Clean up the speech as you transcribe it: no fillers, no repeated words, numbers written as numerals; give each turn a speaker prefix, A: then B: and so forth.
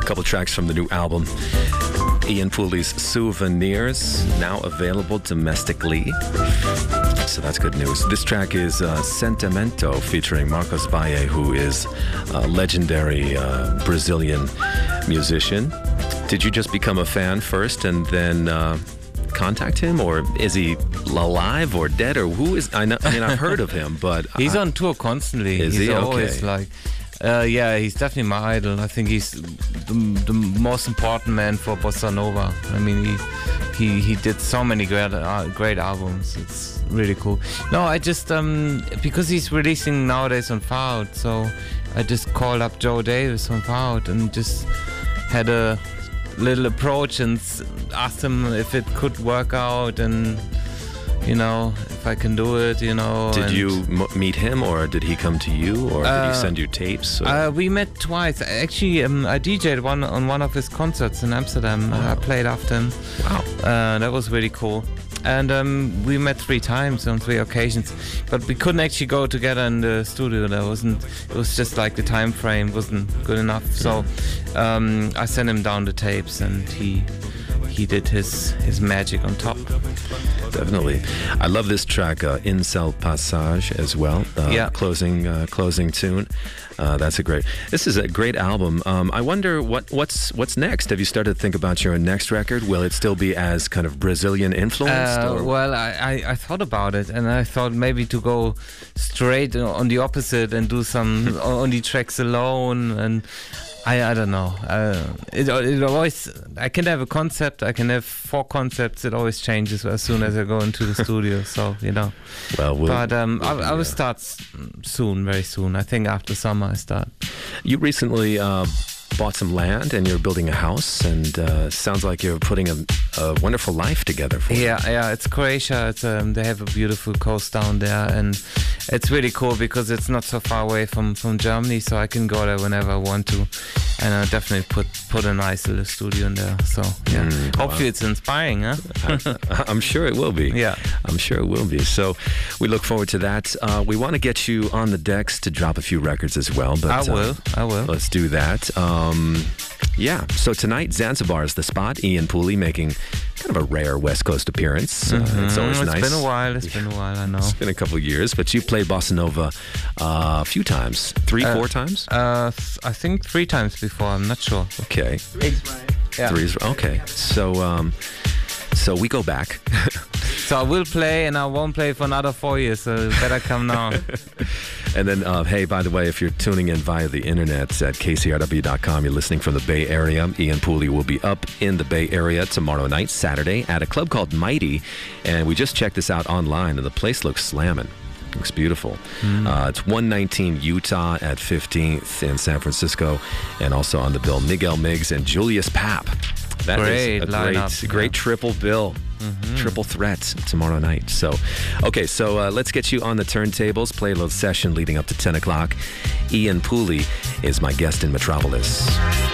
A: couple tracks from the new album. Ian Pooley's Souvenirs, now available domestically. So that's good news. This track is Sentimento featuring Marcos Valle, who is a legendary Brazilian musician. Did you just become a fan first and then contact him, or is he alive or dead, or who is? I mean, I've heard of him, but
B: he's on tour constantly. He's always like, yeah, he's definitely my idol. I think he's the most important man for bossa nova. I mean, he did so many great albums. It's really cool. No, I just because he's releasing nowadays on Far Out, so I just called up Joe Davis on Far Out and just had a little approach and asked him if it could work out, and if I can do it,
A: Did you meet him, or did he come to you, or did he send you tapes?
B: We met twice. Actually, I DJ'd on one of his concerts in Amsterdam.
A: Wow.
B: I played after him.
A: Wow.
B: That was really cool. And we met 3 times on 3 occasions, but we couldn't actually go together in the studio. It was just like the time frame wasn't good enough. So I sent him down the tapes, and he did his magic on top.
A: Definitely. I love this track, Incel Passage, as well. Closing tune. This is a great album. I wonder what's next. Have you started to think about your next record? Will it still be as kind of Brazilian influenced?
B: Well, I thought about it, and I thought maybe to go straight on the opposite and do some on the tracks alone, and I don't know. It always, I can have a concept. I can have 4 concepts. It always changes as soon as I go into the studio. So
A: Well,
B: I will start soon, very soon. I think after summer I start.
A: You recently bought some land and you're building a house, and sounds like you're putting a wonderful life together for it.
B: Yeah, it's Croatia. It's they have a beautiful coast down there, and it's really cool because it's not so far away from Germany, so I can go there whenever I want to, and I definitely put a nice little studio in there. So yeah, hopefully it's inspiring, huh?
A: I'm sure it will be.
B: Yeah,
A: I'm sure it will be. So we look forward to that. We want to get you on the decks to drop a few records as well. But
B: I will.
A: Let's do that. So tonight, Zanzibar is the spot. Ian Pooley making kind of a rare West Coast appearance. It's always nice.
B: It's been a while, I know.
A: It's been a couple of years, but you played Bossa Nova a few times. 4 times?
B: I think 3 times before, I'm not sure.
A: Okay.
C: 3's right.
B: Yeah.
A: 3's right. Okay. So we go back.
B: So I will play, and I won't play for another 4 years, so you better come now.
A: And then, hey, by the way, if you're tuning in via the internet at kcrw.com, you're listening from the Bay Area. Ian Pooley will be up in the Bay Area tomorrow night, Saturday, at a club called Mighty. And we just checked this out online, and the place looks slamming. Looks beautiful. It's 119 Utah at 15th in San Francisco, and also on the bill, Miguel Miggs and Julius Papp. That is a great triple bill. Triple threat tomorrow night. So let's get you on the turntables, play a little session leading up to 10 o'clock. Ian Pooley is my guest in Metropolis.